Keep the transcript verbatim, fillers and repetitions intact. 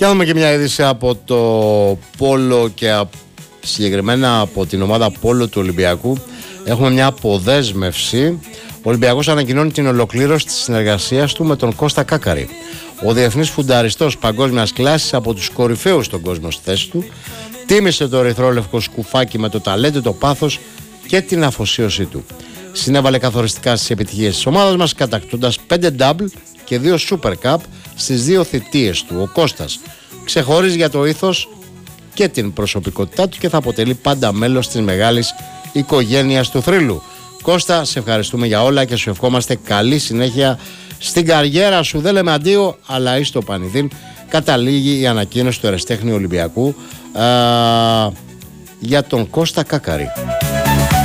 Κάνουμε και μια είδηση από το πόλο και α, συγκεκριμένα από την ομάδα πόλο του Ολυμπιακού. Έχουμε μια αποδέσμευση. Ο Ολυμπιακός ανακοινώνει την ολοκλήρωση της συνεργασίας του με τον Κώστα Κάκαρη. Ο διεθνής φουνταριστός παγκόσμιας κλάσης, από τους κορυφαίους στον κόσμο στη θέση του, τίμησε το ερυθρόλευκο σκουφάκι με το ταλέντο, το πάθος και την αφοσίωσή του. Συνέβαλε καθοριστικά στις επιτυχίες της ομάδας μας, κατακτώντας πέντε double και δύο Super Cup στις δύο θητείες του. Ο Κώστας ξεχωρίζει για το ήθος και την προσωπικότητά του και θα αποτελεί πάντα μέλος της μεγάλης οικογένειας του θρύλου. Κώστα, σε ευχαριστούμε για όλα και σου ευχόμαστε καλή συνέχεια στην καριέρα σου. Δεν λέμε αντίο, αλλά εις το πανηδίν. Καταλήγει η ανακοίνωση του ερασιτέχνη Ολυμπιακού α, για τον Κώστα Κάκαρη.